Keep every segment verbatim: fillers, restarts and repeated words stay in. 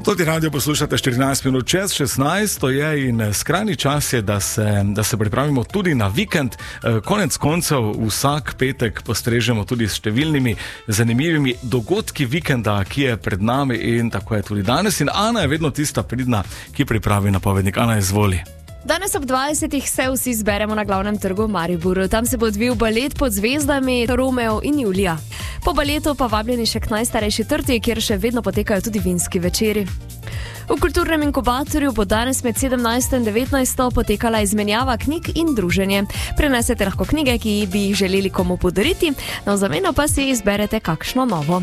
Toti radio poslušate štirinajst minut čez šestnajst, to je in skrajni čas je, da se, da se pripravimo tudi na vikend. Konec koncev vsak petek postrežemo tudi s številnimi zanimivimi dogodki vikenda, ki je pred nami, in tako je tudi danes. In Ana je vedno tista pridna, ki pripravi napovednik. Ana, izvoli. Danes ob dvajsetih se vsi zberemo na glavnem trgu v Mariboru. Tam se bo odvil balet pod zvezdami Romeo in Julija. Po baletu pa vabljeni še k najstarejši trti, kjer še vedno potekajo tudi vinski večeri. V kulturnem inkubatorju bo danes med sedemnajsto in devetnajsto potekala izmenjava knjig in druženje. Prenesete lahko knjige, ki bi jih želeli komu podariti, na zameno pa si izberete kakšno novo.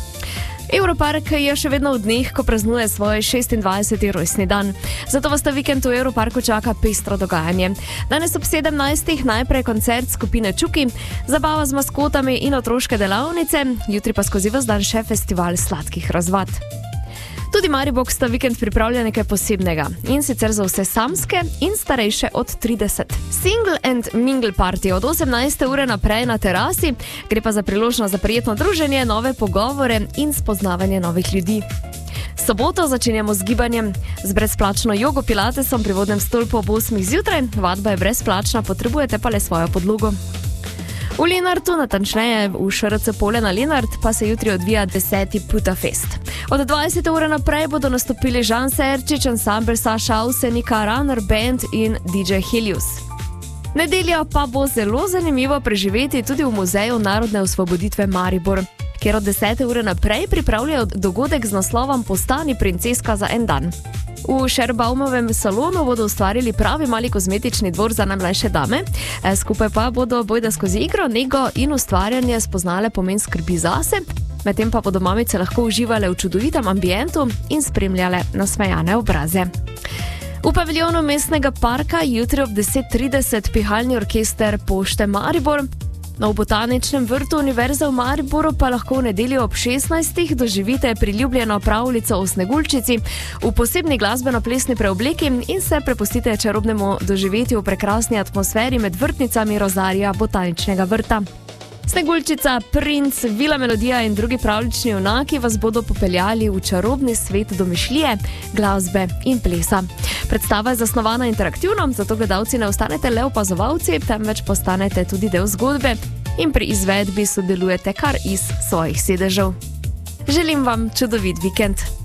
Europark je še vedno v dneh, ko praznuje svoj šestindvajseti rojstni dan. Zato vas ta vikend v Europarku čaka pestro dogajanje. Danes ob sedemnajstih najprej koncert skupine Čuki, zabava z maskotami in otroške delavnice, jutri pa skozi ves dan še festival sladkih razvad. Tudi Maribor sta vikend pripravlja nekaj posebnega, in sicer za vse samske in starejše od trideset. Single and mingle party od osemnajste ure naprej na terasi, gre pa za priložnost za prijetno druženje, nove pogovore in spoznavanje novih ljudi. Soboto začenjamo z gibanjem, z brezplačno jogo pilatesom pri vodnem stolpu ob osmih zjutraj, vadba je brezplačna, potrebujete pa le svojo podlogo. V Lenartu, natančneje v Š R C Pole na Lenart, pa se jutri odvija deseti Puta Fest. Od dvajsete ure naprej bodo nastopili Žan Serčič, ansambel Saša Avsenika, Runner Band in D J Helios. Nedelja pa bo zelo zanimivo preživeti tudi v Muzeju narodne osvoboditve Maribor, kjer od desete ure naprej pripravljajo dogodek z naslovom Postani princeska za en dan. V Šerbaumovem salonu bodo ustvarili pravi mali kozmetični dvor za najmlajše dame, skupaj pa bodo bojda skozi igro, nego in ustvarjanje spoznale pomen skrbi zase, medtem pa bodo mamice lahko uživale v čudovitem ambientu in spremljale nasmejane obraze. V paviljonu mestnega parka jutri ob deset trideset pihalni orkester Pošte Maribor. No, v botaničnem vrtu Univerze v Mariboru pa lahko v nedeljo ob šestnajstih doživite priljubljeno pravljico o Sneguljčici v posebni glasbeno-plesni preobleki in se prepustite čarobnemu doživetju v prekrasni atmosferi med vrtnicami rozarija botaničnega vrta. Sneguljčica, princ, vila melodija in drugi pravljični junaki vas bodo popeljali v čarobni svet domišljije, glasbe in plesa. Predstava je zasnovana interaktivno, zato gledalci ne ostanete le opazovalci, temveč postanete tudi del zgodbe in pri izvedbi sodelujete kar iz svojih sedežev. Želim vam čudovit vikend!